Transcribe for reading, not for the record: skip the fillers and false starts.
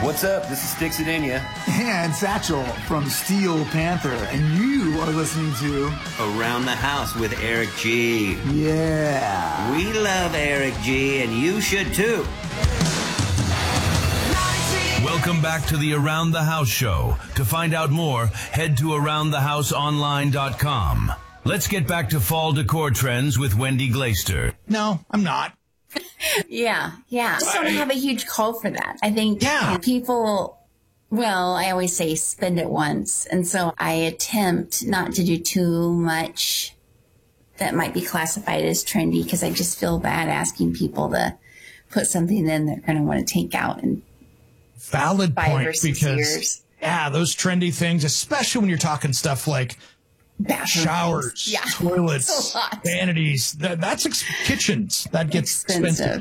What's up? This is Stixidania. And Satchel from Steel Panther. And you are listening to Around the House with Eric G. Yeah. We love Eric G, and you should too. Welcome back to the Around the House show. To find out more, head to AroundTheHouseOnline.com. Let's get back to fall decor trends with Wendy Glaister. No, I'm not. Yeah. I just don't have a huge call for that. I think people, well, I always say spend it once. And so I attempt not to do too much that might be classified as trendy because I just feel bad asking people to put something in they're going to want to take out in valid 5 point or 6 years. Yeah, those trendy things, especially when you're talking stuff like bathroom showers, toilets, vanities. That's kitchens. That gets expensive.